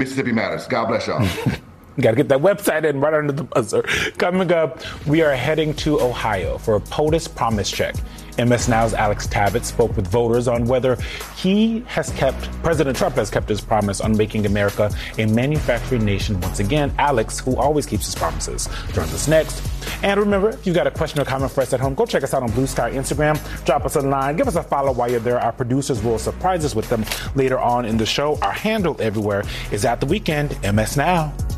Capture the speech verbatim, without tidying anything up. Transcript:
Mississippi Matters. God bless y'all. Got to get that website in right under the buzzer. Coming up, we are heading to Ohio for a POTUS promise check. M S Now's Alex Tabbitt spoke with voters on whether he has kept, President Trump has kept his promise on making America a manufacturing nation once again. Alex, who always keeps his promises, joins us next. And remember, if you've got a question or comment for us at home, go check us out on Blue Sky Instagram. Drop us a line. Give us a follow while you're there. Our producers will surprise us with them later on in the show. Our handle everywhere is at The Weekend, M S Now.